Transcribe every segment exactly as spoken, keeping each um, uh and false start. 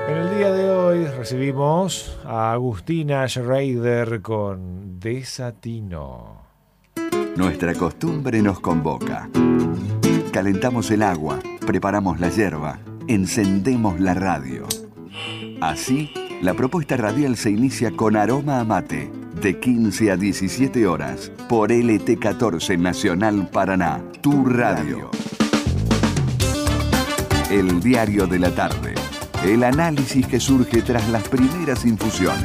En el día de hoy recibimos a Agustina Schrader con Desatino. Nuestra costumbre nos convoca. Calentamos el agua, preparamos la yerba, encendemos la radio. Así, la propuesta radial se inicia con Aroma a Mate, de quince a diecisiete horas, por L T catorce Nacional Paraná, tu radio. El diario de la tarde. El análisis que surge tras las primeras infusiones.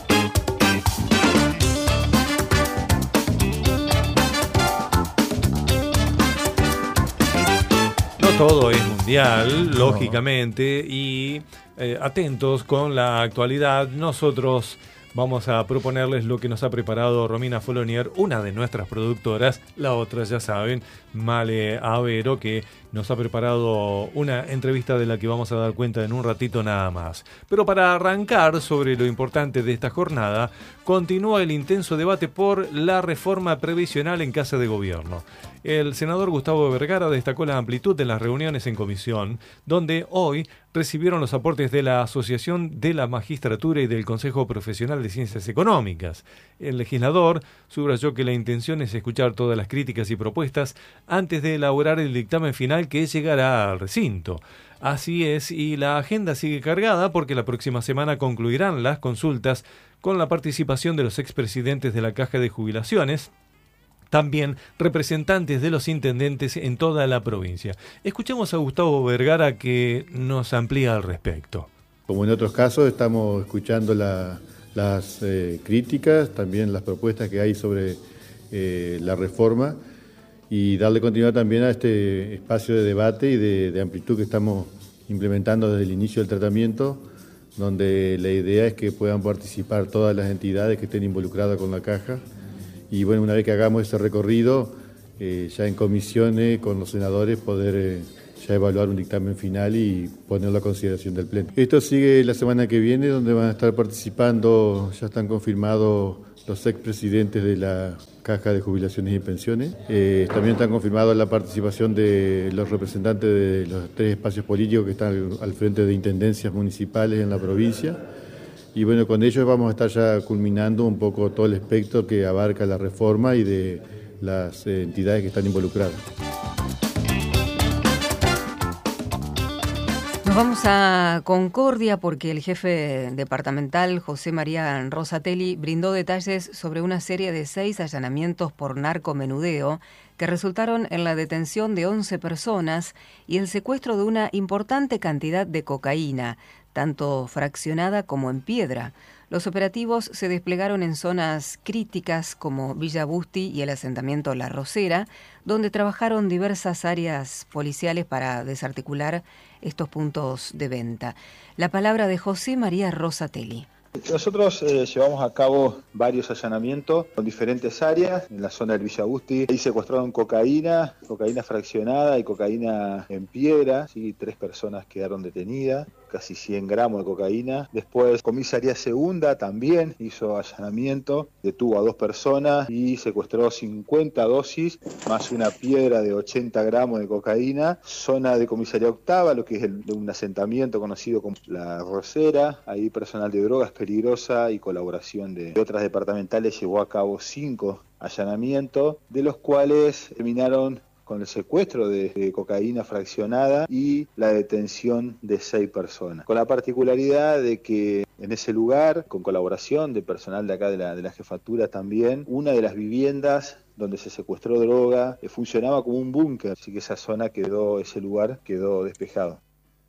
No todo es mundial, no. lógicamente, y eh, atentos con la actualidad. Nosotros vamos a proponerles lo que nos ha preparado Romina Folonier, una de nuestras productoras, la otra, ya saben, Male Avero, que nos ha preparado una entrevista de la que vamos a dar cuenta en un ratito nada más. Pero para arrancar sobre lo importante de esta jornada, continúa el intenso debate por la reforma previsional en Casa de Gobierno. El senador Gustavo Vergara destacó la amplitud de las reuniones en comisión, donde hoy recibieron los aportes de la Asociación de la Magistratura y del Consejo Profesional de Ciencias Económicas. El legislador subrayó que la intención es escuchar todas las críticas y propuestas antes de elaborar el dictamen final que llegará al recinto. Así es, y la agenda sigue cargada porque la próxima semana concluirán las consultas con la participación de los expresidentes de la Caja de Jubilaciones, también representantes de los intendentes en toda la provincia. Escuchemos a Gustavo Vergara, que nos amplía al respecto. Como en otros casos, estamos escuchando la, las eh, críticas, también las propuestas que hay sobre eh, la reforma, y darle continuidad también a este espacio de debate y de, de amplitud que estamos implementando desde el inicio del tratamiento, donde la idea es que puedan participar todas las entidades que estén involucradas con la Caja. Y bueno, una vez que hagamos ese recorrido, eh, ya en comisiones con los senadores, poder eh, ya evaluar un dictamen final y ponerlo a consideración del Pleno. Esto sigue la semana que viene, donde van a estar participando, ya están confirmados los expresidentes de la Caja de Jubilaciones y Pensiones. Eh, también están confirmados la participación de los representantes de los tres espacios políticos que están al, al frente de intendencias municipales en la provincia. Y bueno, con ellos vamos a estar ya culminando un poco todo el espectro que abarca la reforma y de las eh, entidades que están involucradas. Nos vamos a Concordia porque el jefe departamental José María Rosatelli brindó detalles sobre una serie de seis allanamientos por narcomenudeo que resultaron en la detención de once personas y el secuestro de una importante cantidad de cocaína, tanto fraccionada como en piedra. Los operativos se desplegaron en zonas críticas como Villa Busti y el asentamiento La Rosera, donde trabajaron diversas áreas policiales para desarticular estos puntos de venta. La palabra de José María Rosatelli. Nosotros eh, llevamos a cabo varios allanamientos con diferentes áreas. En la zona del Villa Busti, ahí secuestraron cocaína, cocaína fraccionada y cocaína en piedra. ¿Sí? Tres personas quedaron detenidas, casi cien gramos de cocaína. Después, comisaría segunda también hizo allanamiento, detuvo a dos personas y secuestró cincuenta dosis, más una piedra de ochenta gramos de cocaína. Zona de comisaría octava, lo que es el, de un asentamiento conocido como La Rosera. Ahí personal de drogas peligrosa y colaboración de, de otras departamentales llevó a cabo cinco allanamientos, de los cuales terminaron con el secuestro de, de cocaína fraccionada y la detención de seis personas. Con la particularidad de que en ese lugar, con colaboración de personal de acá de la, de la jefatura también, una de las viviendas donde se secuestró droga eh, funcionaba como un búnker, así que esa zona quedó, ese lugar quedó despejado.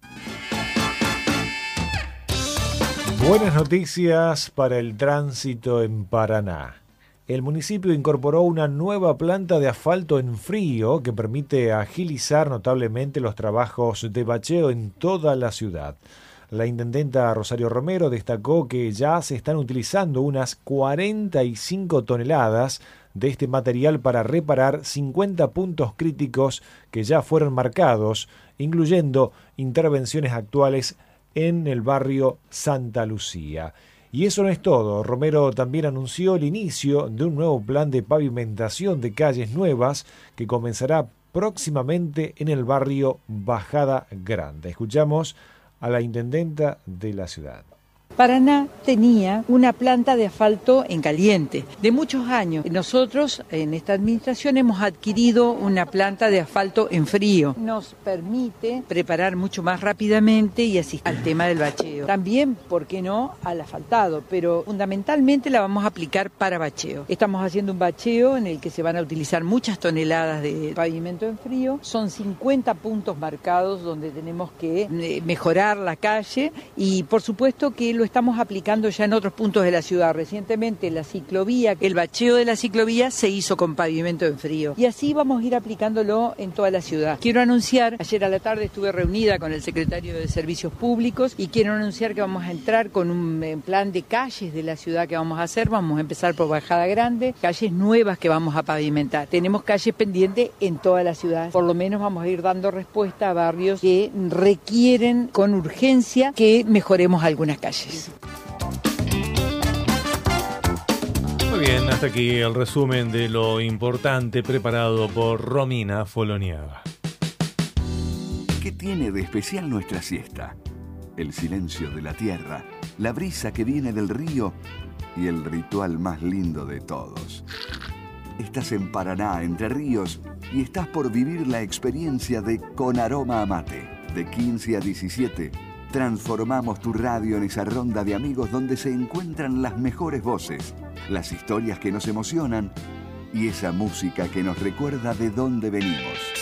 Buenas noticias para el tránsito en Paraná. El municipio incorporó una nueva planta de asfalto en frío que permite agilizar notablemente los trabajos de bacheo en toda la ciudad. La intendenta Rosario Romero destacó que ya se están utilizando unas cuarenta y cinco toneladas de este material para reparar cincuenta puntos críticos que ya fueron marcados, incluyendo intervenciones actuales en el barrio Santa Lucía. Y eso no es todo. Romero también anunció el inicio de un nuevo plan de pavimentación de calles nuevas que comenzará próximamente en el barrio Bajada Grande. Escuchamos a la intendenta de la ciudad. Paraná tenía una planta de asfalto en caliente de muchos años. Nosotros en esta administración hemos adquirido una planta de asfalto en frío. Nos permite preparar mucho más rápidamente y asistir al tema del bacheo. También, ¿por qué no?, al asfaltado, pero fundamentalmente la vamos a aplicar para bacheo. Estamos haciendo un bacheo en el que se van a utilizar muchas toneladas de pavimento en frío. Son cincuenta puntos marcados donde tenemos que mejorar la calle y por supuesto que lo estamos aplicando ya en otros puntos de la ciudad. Recientemente la ciclovía, el bacheo de la ciclovía se hizo con pavimento en frío y así vamos a ir aplicándolo en toda la ciudad. Quiero anunciar, ayer a la tarde estuve reunida con el secretario de Servicios Públicos y quiero anunciar que vamos a entrar con un plan de calles de la ciudad que vamos a hacer. Vamos a empezar por Bajada Grande, calles nuevas que vamos a pavimentar. Tenemos calles pendientes en toda la ciudad. Por lo menos vamos a ir dando respuesta a barrios que requieren con urgencia que mejoremos algunas calles. Muy bien, hasta aquí el resumen de lo importante preparado por Romina Foloniaga. ¿Qué tiene de especial nuestra siesta? El silencio de la tierra, la brisa que viene del río y el ritual más lindo de todos. Estás en Paraná, Entre Ríos, y estás por vivir la experiencia de Con Aroma a Mate. De quince a diecisiete, transformamos tu radio en esa ronda de amigos donde se encuentran las mejores voces, las historias que nos emocionan y esa música que nos recuerda de dónde venimos.